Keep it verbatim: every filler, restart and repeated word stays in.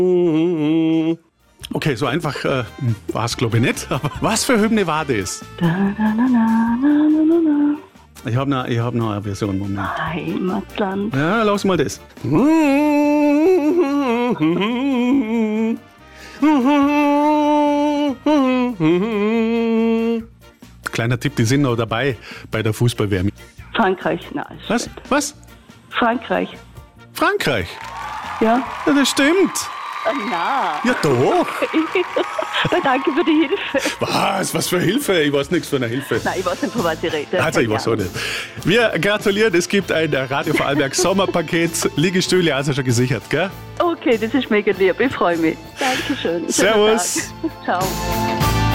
Okay, so einfach äh, war es, glaube ich, nicht. Aber was für Hymne war das? Da, na, na, na, na, na, na. Ich habe noch, hab noch eine Version. Moment. Heimatland. Ja, lass mal das. Kleiner Tipp, die sind noch dabei bei der Fußball-W M. Frankreich, na, ist Was? spät. Was? Frankreich. Frankreich? Ja. Ja, das stimmt. Ah, na. Ja, doch. Danke für die Hilfe. Was? Was für Hilfe? Ich weiß nichts von der Hilfe. Nein, ich weiß nicht, von was ich rede. Also, ich weiß auch nicht. Wir gratulieren, es gibt ein Radio Vorarlberg Sommerpaket. Liegestühle, also schon gesichert, gell? Okay, das ist mega lieb. Ich freue mich. Dankeschön. Schönen Servus. Tag. Ciao.